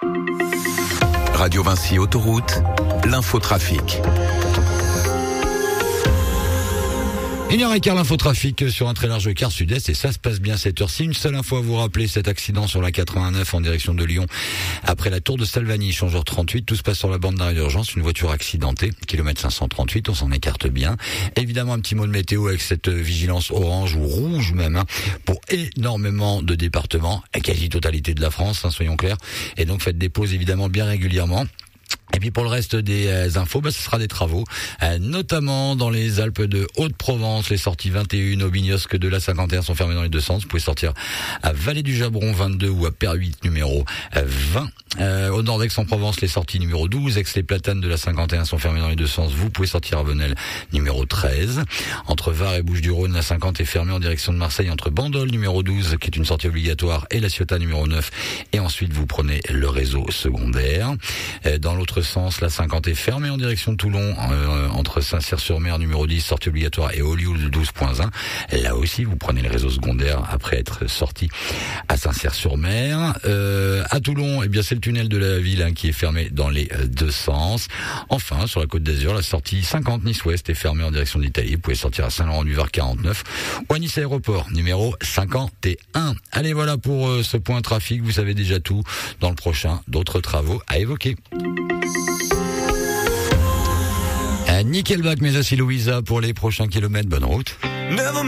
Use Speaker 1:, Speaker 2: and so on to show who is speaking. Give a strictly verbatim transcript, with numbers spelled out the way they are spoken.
Speaker 1: Radio Vinci Autoroute, l'infotrafic.
Speaker 2: Une heure et quart l'infotrafic sur un très large quart sud-est et ça se passe bien cette heure-ci. Une seule info à vous rappeler, cet accident sur la quatre-vingt-neuf en direction de Lyon après la tour de Salvani, changeur trente-huit. Tout se passe sur la bande d'arrêt d'urgence, une voiture accidentée, kilomètre cinq cent trente-huit, on s'en écarte bien. Évidemment un petit mot de météo avec cette vigilance orange ou rouge même, hein, pour énormément de départements, la quasi-totalité de la France, hein, soyons clairs. Et donc faites des pauses évidemment bien régulièrement. Et puis pour le reste des euh, infos, bah, ce sera des travaux, euh, notamment dans les Alpes de Haute-Provence. Les sorties vingt et un au Bignosc de l'A cinquante et un sont fermées dans les deux sens. Vous pouvez sortir à Vallée du Jabron vingt-deux ou à Perhuit numéro vingt. Euh, au nord d'Aix-en-Provence, les sorties numéro douze. Aix-les-Platanes de l'A cinquante et un sont fermées dans les deux sens. Vous pouvez sortir à Venelle numéro treize. Entre Var et Bouches-du-Rhône, la cinquante est fermée en direction de Marseille entre Bandol numéro douze, qui est une sortie obligatoire, et La Ciotat numéro neuf. Et ensuite, vous prenez le réseau secondaire. Euh, dans l'autre sens, la cinquante est fermée en direction de Toulon, euh, entre Saint-Cyr-sur-Mer numéro dix, sortie obligatoire, et Olioul douze point un. Là aussi, vous prenez le réseau secondaire après être sorti à Saint-Cyr-sur-Mer. Euh, à Toulon, eh bien, c'est le tunnel de la ville, hein, qui est fermé dans les euh, deux sens. Enfin, sur la Côte d'Azur, la sortie cinquante Nice-Ouest est fermée en direction de l'Italie. Vous pouvez sortir à Saint-Laurent-du-Var quarante-neuf ou à Nice Aéroport numéro cinquante et un. Allez, voilà pour euh, ce point trafic. Vous savez déjà tout. Dans le prochain, d'autres travaux à évoquer. Euh, Nickelback, mais aussi Louisa pour les prochains kilomètres. Bonne route.